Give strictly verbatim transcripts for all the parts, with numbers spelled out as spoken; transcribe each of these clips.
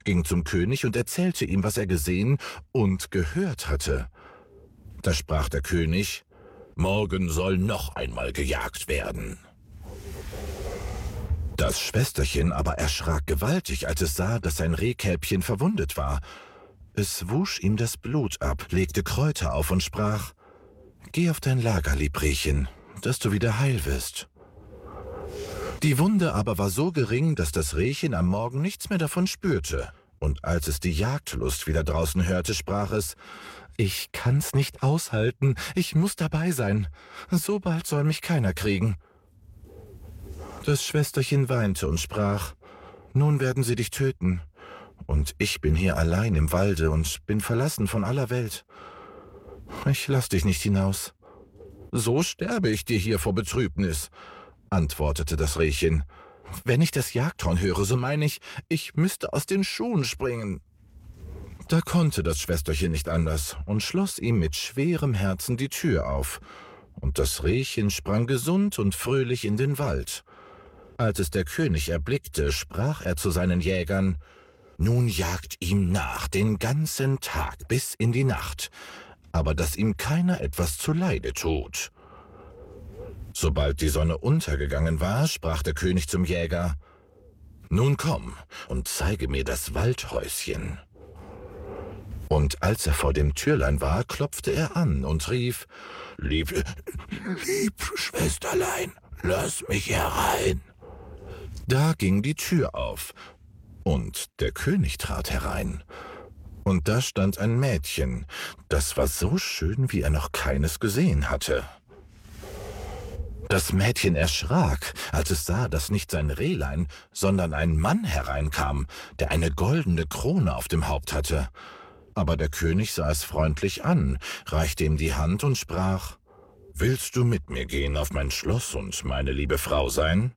ging zum König und erzählte ihm, was er gesehen und gehört hatte. Da sprach der König: »Morgen soll noch einmal gejagt werden.« Das Schwesterchen aber erschrak gewaltig, als es sah, dass sein Rehkälbchen verwundet war. Es wusch ihm das Blut ab, legte Kräuter auf und sprach: »Geh auf dein Lager, lieb Rehchen, dass du wieder heil wirst.« Die Wunde aber war so gering, dass das Rehchen am Morgen nichts mehr davon spürte. Und als es die Jagdlust wieder draußen hörte, sprach es: »Ich kann's nicht aushalten, ich muss dabei sein. So bald soll mich keiner kriegen.« Das Schwesterchen weinte und sprach: »Nun werden sie dich töten. Und ich bin hier allein im Walde und bin verlassen von aller Welt. Ich lass dich nicht hinaus.« »So sterbe ich dir hier vor Betrübnis«, antwortete das Rehchen. »Wenn ich das Jagdhorn höre, so meine ich, ich müsste aus den Schuhen springen.« Da konnte das Schwesterchen nicht anders und schloss ihm mit schwerem Herzen die Tür auf. Und das Rehchen sprang gesund und fröhlich in den Wald. Als es der König erblickte, sprach er zu seinen Jägern: »Nun jagt ihm nach den ganzen Tag bis in die Nacht, aber dass ihm keiner etwas zuleide tut.« Sobald die Sonne untergegangen war, sprach der König zum Jäger: »Nun komm und zeige mir das Waldhäuschen.« Und als er vor dem Türlein war, klopfte er an und rief: »Lieb, lieb Schwesterlein, lass mich herein.« Da ging die Tür auf, und der König trat herein. Und da stand ein Mädchen, das war so schön, wie er noch keines gesehen hatte. Das Mädchen erschrak, als es sah, dass nicht sein Rehlein, sondern ein Mann hereinkam, der eine goldene Krone auf dem Haupt hatte. Aber der König sah es freundlich an, reichte ihm die Hand und sprach: »Willst du mit mir gehen auf mein Schloss und meine liebe Frau sein?«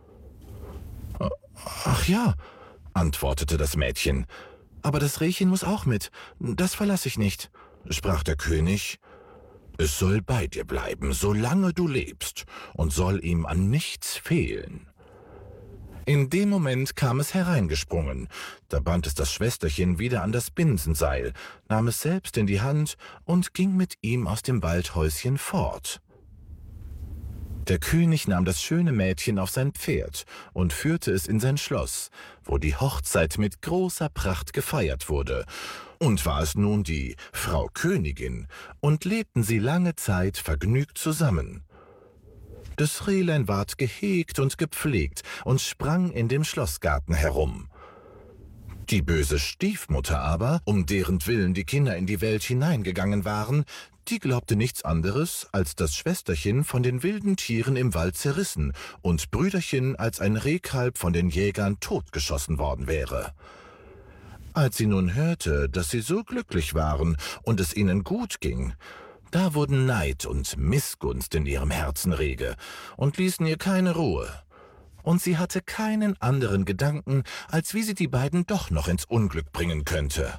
»Ach ja«, antwortete das Mädchen, »aber das Rehchen muss auch mit, das verlasse ich nicht.« Sprach der König: »Es soll bei dir bleiben, solange du lebst, und soll ihm an nichts fehlen.« In dem Moment kam es hereingesprungen. Da band es das Schwesterchen wieder an das Binsenseil, nahm es selbst in die Hand und ging mit ihm aus dem Waldhäuschen fort. Der König nahm das schöne Mädchen auf sein Pferd und führte es in sein Schloss, wo die Hochzeit mit großer Pracht gefeiert wurde. Und war es nun die Frau Königin, und lebten sie lange Zeit vergnügt zusammen. Das Rehlein ward gehegt und gepflegt und sprang in dem Schlossgarten herum. Die böse Stiefmutter aber, um deren Willen die Kinder in die Welt hineingegangen waren, die glaubte nichts anderes, als das Schwesterchen von den wilden Tieren im Wald zerrissen und Brüderchen als ein Rehkalb von den Jägern totgeschossen worden wäre. Als sie nun hörte, dass sie so glücklich waren und es ihnen gut ging, da wurden Neid und Missgunst in ihrem Herzen rege und ließen ihr keine Ruhe. Und sie hatte keinen anderen Gedanken, als wie sie die beiden doch noch ins Unglück bringen könnte.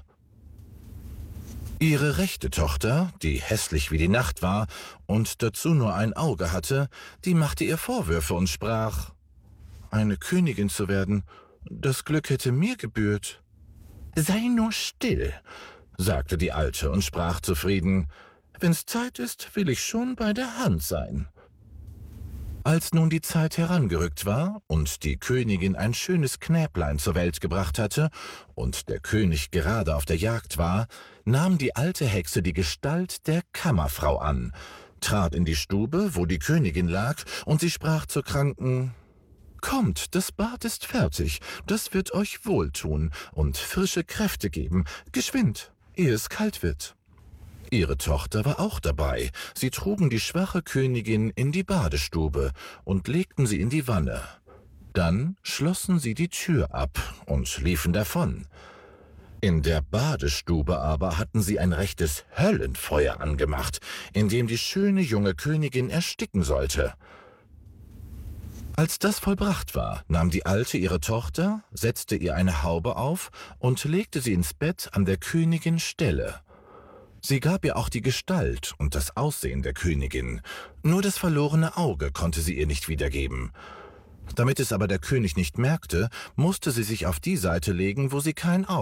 Ihre rechte Tochter, die hässlich wie die Nacht war und dazu nur ein Auge hatte, die machte ihr Vorwürfe und sprach: »Eine Königin zu werden, das Glück hätte mir gebührt.« »Sei nur still«, sagte die Alte und sprach zufrieden: »Wenn's Zeit ist, will ich schon bei der Hand sein.« Als nun die Zeit herangerückt war und die Königin ein schönes Knäblein zur Welt gebracht hatte und der König gerade auf der Jagd war, nahm die alte Hexe die Gestalt der Kammerfrau an, trat in die Stube, wo die Königin lag, und sie sprach zur Kranken: »Kommt, das Bad ist fertig, das wird euch wohltun und frische Kräfte geben, geschwind, ehe es kalt wird.« Ihre Tochter war auch dabei. Sie trugen die schwache Königin in die Badestube und legten sie in die Wanne. Dann schlossen sie die Tür ab und liefen davon. In der Badestube aber hatten sie ein rechtes Höllenfeuer angemacht, in dem die schöne junge Königin ersticken sollte. Als das vollbracht war, nahm die Alte ihre Tochter, setzte ihr eine Haube auf und legte sie ins Bett an der Königin Stelle. Sie gab ihr auch die Gestalt und das Aussehen der Königin, nur das verlorene Auge konnte sie ihr nicht wiedergeben. Damit es aber der König nicht merkte, musste sie sich auf die Seite legen, wo sie kein